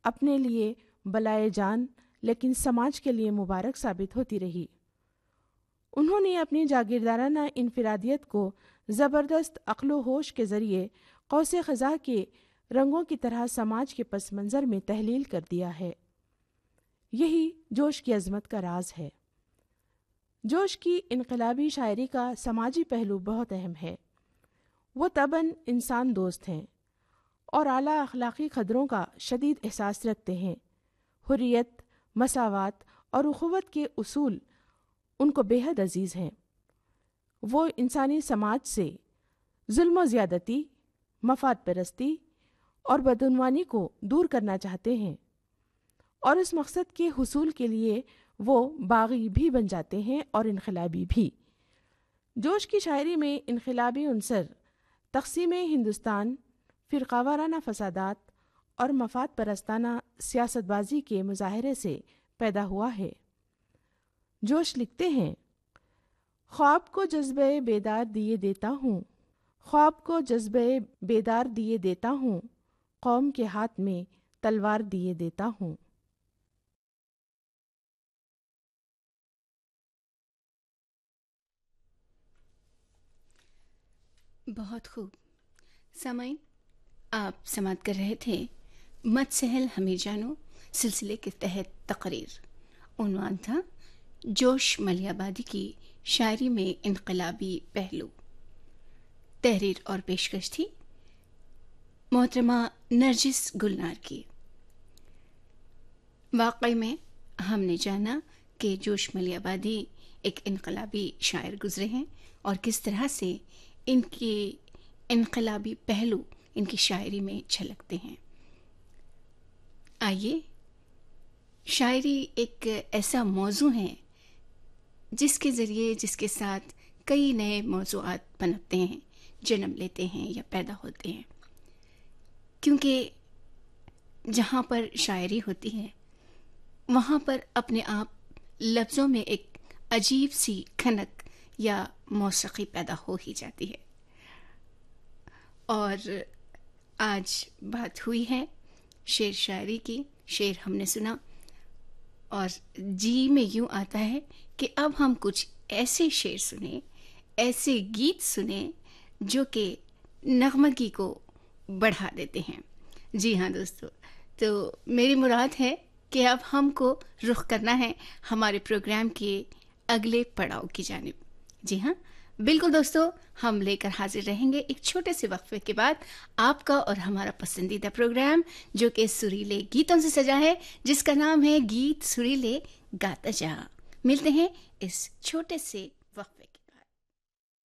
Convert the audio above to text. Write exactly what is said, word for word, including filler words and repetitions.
اپنے لیے بلائے جان لیکن سماج کے لیے مبارک ثابت ہوتی رہی۔ انہوں نے اپنی جاگیردارانہ انفرادیت کو زبردست عقل و ہوش کے ذریعے قوس قزح کے رنگوں کی طرح سماج کے پس منظر میں تحلیل کر دیا ہے۔ یہی جوش کی عظمت کا راز ہے۔ جوش کی انقلابی شاعری کا سماجی پہلو بہت اہم ہے۔ وہ طبعاً انسان دوست ہیں اور اعلیٰ اخلاقی قدروں کا شدید احساس رکھتے ہیں۔ حریت، مساوات اور اخوت کے اصول ان کو بے حد عزیز ہیں۔ وہ انسانی سماج سے ظلم و زیادتی، مفاد پرستی اور بدعنوانی کو دور کرنا چاہتے ہیں، اور اس مقصد کے حصول کے لیے وہ باغی بھی بن جاتے ہیں اور انقلابی بھی۔ جوش کی شاعری میں انقلابی عنصر تقسیم ہندوستان، فرقہ وارانہ فسادات اور مفاد پرستانہ سیاست بازی کے مظاہرے سے پیدا ہوا ہے۔ جوش لکھتے ہیں: خواب کو جذبہ بیدار دیے دیتا ہوں، خواب کو جذبہ بیدار دیے دیتا ہوں، قوم کے ہاتھ میں تلوار دیے دیتا ہوں۔ بہت خوب سامعین، آپ سماعت کر رہے تھے مت سہل ہمیں جانو سلسلے کے تحت تقریر۔ عنوان تھا جوش ملیح آبادی کی شاعری میں انقلابی پہلو۔ تحریر اور پیشکش تھی محترمہ نرجس گلنار کی۔ واقعی میں ہم نے جانا کہ جوش ملیح آبادی ایک انقلابی شاعر گزرے ہیں اور کس طرح سے ان کے انقلابی پہلو ان کی شاعری میں جھلکتے ہیں۔ آئیے، شاعری ایک ایسا موضوع ہے جس کے ذریعے جس کے ساتھ کئی نئے موضوعات پنپتے ہیں، جنم لیتے ہیں یا پیدا ہوتے ہیں، کیونکہ جہاں پر شاعری ہوتی ہے وہاں پر اپنے آپ لفظوں میں ایک عجیب سی کھنک یا موسیقی پیدا ہو ہی جاتی ہے۔ اور آج بات ہوئی ہے شعر شاعری کی، شعر ہم نے سنا اور جی میں یوں آتا ہے کہ اب ہم کچھ ایسے شعر سنیں، ایسے گیت سنیں جو کہ نغمگی کو بڑھا دیتے ہیں۔ جی ہاں دوستو، تو میری مراد ہے کہ اب ہم کو رخ کرنا ہے ہمارے پروگرام کے اگلے پڑاؤ کی جانب۔ جی ہاں بالکل دوستو، ہم لے کر حاضر رہیں گے ایک چھوٹے سے وقفے کے بعد آپ کا اور ہمارا پسندیدہ پروگرام جو کہ سریلے گیتوں سے سجا ہے، جس کا نام ہے گیت سریلے گاتا جا۔ ملتے ہیں اس چھوٹے سے وقفے کے